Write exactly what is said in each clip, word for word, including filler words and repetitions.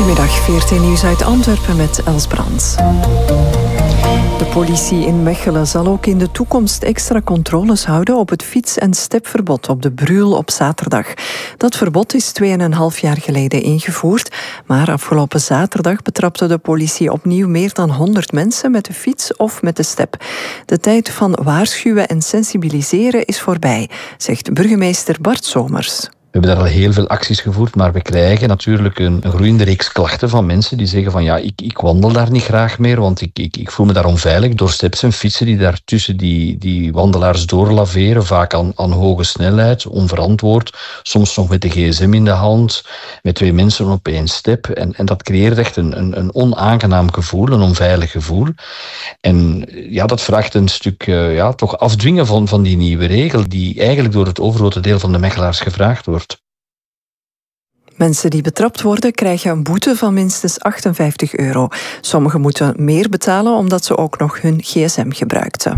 Goedemiddag, V R T Nieuws uit Antwerpen met Els Brands. De politie in Mechelen zal ook in de toekomst extra controles houden op het fiets- en stepverbod op de Brûl op zaterdag. Dat verbod is tweeënhalf jaar geleden ingevoerd, maar afgelopen zaterdag betrapte de politie opnieuw meer dan honderd mensen met de fiets of met de step. De tijd van waarschuwen en sensibiliseren is voorbij, zegt burgemeester Bart Somers. We hebben daar al heel veel acties gevoerd, maar we krijgen natuurlijk een, een groeiende reeks klachten van mensen die zeggen van ja, ik, ik wandel daar niet graag meer, want ik, ik, ik voel me daar onveilig door steps en fietsen die daar tussen die, die wandelaars doorlaveren, vaak aan, aan hoge snelheid, onverantwoord, soms nog met de gsm in de hand, met twee mensen op één step. En, en dat creëert echt een, een, een onaangenaam gevoel, een onveilig gevoel. En ja, dat vraagt een stuk uh, ja, toch afdwingen van, van die nieuwe regel, die eigenlijk door het overgrote deel van de Mechelaars gevraagd wordt. Mensen die betrapt worden krijgen een boete van minstens achtenvijftig euro. Sommigen moeten meer betalen omdat ze ook nog hun gsm gebruikten.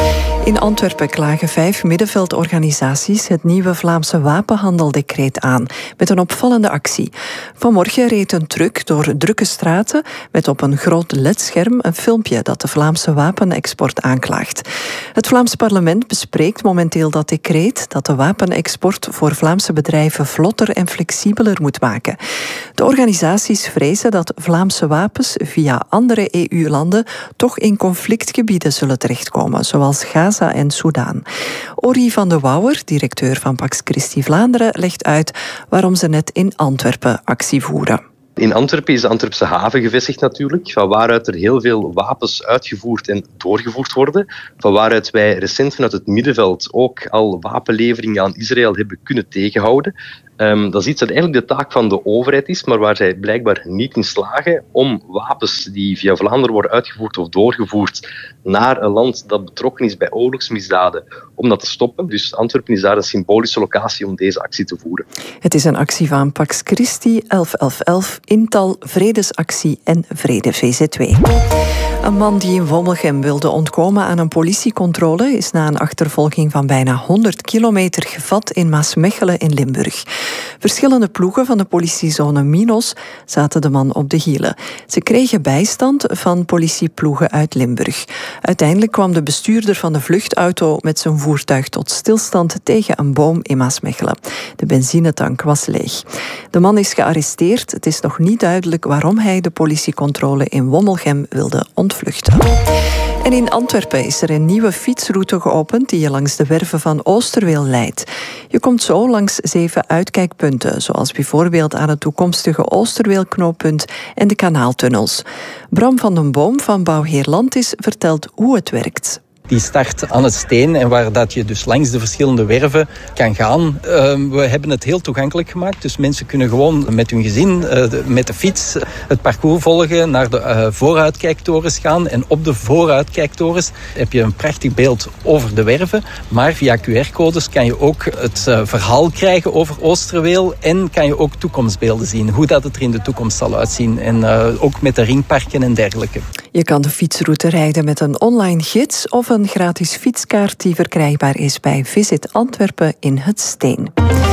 In Antwerpen klagen vijf middenveldorganisaties het nieuwe Vlaamse wapenhandeldecreet aan, met een opvallende actie. Vanmorgen reed een truck door drukke straten met op een groot ledscherm een filmpje dat de Vlaamse wapenexport aanklaagt. Het Vlaams parlement bespreekt momenteel dat decreet dat de wapenexport voor Vlaamse bedrijven vlotter en flexibeler moet maken. De organisaties vrezen dat Vlaamse wapens via andere E U-landen toch in conflictgebieden zullen terechtkomen, zoals Gaza en Soedan. Ori van de Wouwer, directeur van Pax Christi Vlaanderen, legt uit waarom ze net in Antwerpen actie voeren. In Antwerpen is de Antwerpse haven gevestigd natuurlijk, van waaruit er heel veel wapens uitgevoerd en doorgevoerd worden, van waaruit wij recent vanuit het middenveld ook al wapenleveringen aan Israël hebben kunnen tegenhouden. Um, dat is iets dat eigenlijk de taak van de overheid is, maar waar zij blijkbaar niet in slagen om wapens die via Vlaanderen worden uitgevoerd of doorgevoerd naar een land dat betrokken is bij oorlogsmisdaden, om dat te stoppen. Dus Antwerpen is daar een symbolische locatie om deze actie te voeren. Het is een actie van Pax Christi, elf elf elf, Intal, Vredesactie en Vrede V Z W. Een man die in Wommelgem wilde ontkomen aan een politiecontrole is na een achtervolging van bijna honderd kilometer gevat in Maasmechelen in Limburg. Verschillende ploegen van de politiezone Minos zaten de man op de hielen. Ze kregen bijstand van politieploegen uit Limburg. Uiteindelijk kwam de bestuurder van de vluchtauto met zijn voertuig tot stilstand tegen een boom in Maasmechelen. De benzinetank was leeg. De man is gearresteerd. Het is nog niet duidelijk waarom hij de politiecontrole in Wommelgem wilde ontvluchten. En in Antwerpen is er een nieuwe fietsroute geopend die je langs de werven van Oosterweel leidt. Je komt zo langs zeven uitkijkpunten, zoals bijvoorbeeld aan het toekomstige Oosterweelknooppunt en de kanaaltunnels. Bram van den Boom van Bouwheer Landis vertelt hoe het werkt. Die start aan het Steen en waar dat je dus langs de verschillende werven kan gaan. Uh, we hebben het heel toegankelijk gemaakt, dus mensen kunnen gewoon met hun gezin, uh, de, met de fiets, het parcours volgen, naar de uh, vooruitkijktorens gaan. En op de vooruitkijktorens heb je een prachtig beeld over de werven. Maar via Q R-codes kan je ook het uh, verhaal krijgen over Oosterweel en kan je ook toekomstbeelden zien, hoe dat het er in de toekomst zal uitzien. En uh, ook met de ringparken en dergelijke. Je kan de fietsroute rijden met een online gids of een gratis fietskaart die verkrijgbaar is bij Visit Antwerpen in het Steen.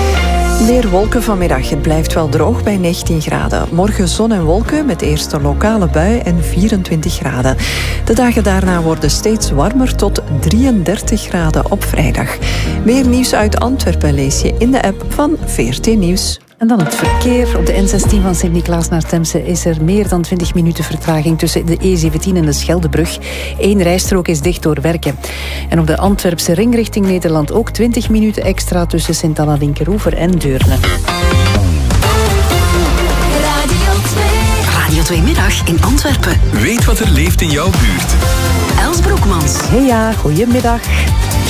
Meer wolken vanmiddag. Het blijft wel droog bij negentien graden. Morgen zon en wolken met eerst een lokale bui en vierentwintig graden. De dagen daarna worden steeds warmer tot drieëndertig graden op vrijdag. Meer nieuws uit Antwerpen lees je in de app van V R T Nieuws. En dan het verkeer. Op de N zestien van Sint-Niklaas naar Temse is er meer dan twintig minuten vertraging tussen de E zeventien en de Scheldebrug. Eén rijstrook is dicht door werken. En op de Antwerpse ring richting Nederland ook twintig minuten extra tussen Sint-Anna-Linkeroever en Deurne. Radio twee Middag in Antwerpen. Weet wat er leeft in jouw buurt. Els Broekmans. Hey ja, goedemiddag.